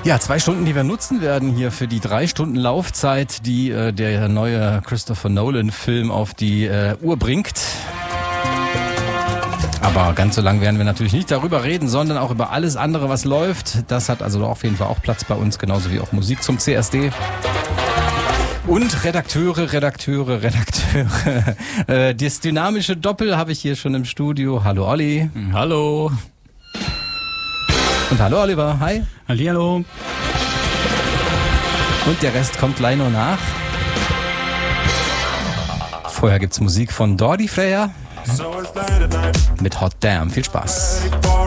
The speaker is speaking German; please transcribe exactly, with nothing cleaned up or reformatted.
Ja, zwei Stunden, die wir nutzen werden hier für die drei Stunden Laufzeit, die äh, der neue Christopher Nolan-Film auf die äh, Uhr bringt. Aber ganz so lang werden wir natürlich nicht darüber reden, sondern auch über alles andere, was läuft. Das hat also auf jeden Fall auch Platz bei uns, genauso wie auch Musik zum C S D. Und Redakteure, Redakteure, Redakteure. Äh, das dynamische Doppel habe ich hier schon im Studio. Hallo Olli. Hallo. Und hallo Oliver. Hi. Hallihallo. Und der Rest kommt gleich noch nach. Vorher gibt's Musik von Dordi Freya mit Hot Damn. Viel Spaß.